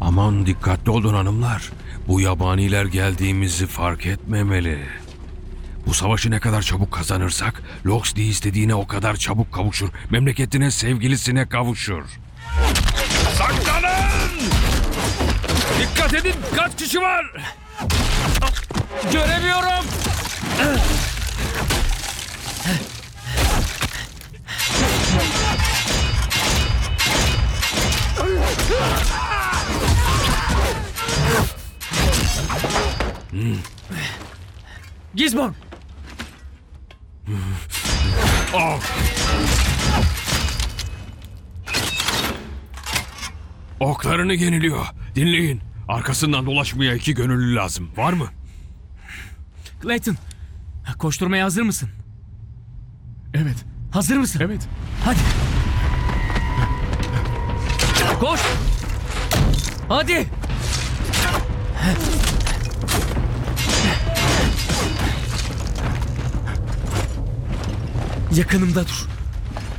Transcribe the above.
Aman dikkatli olun hanımlar. Bu yabaniler geldiğimizi fark etmemeli. Bu savaşı ne kadar çabuk kazanırsak Loxley istediğine o kadar çabuk kavuşur. Memleketine, sevgilisine kavuşur. Saklanın! Dikkat edin, kaç kişi var? Göremiyorum. Gizmon. Oh. Oklarını yeniliyor. Dinleyin. Arkasından dolaşmaya 2 gönüllü lazım. Var mı? Clayton, koşturmaya hazır mısın? Evet. Hazır mısın? Evet. Hadi. Koş. Hadi. Yakınımda dur.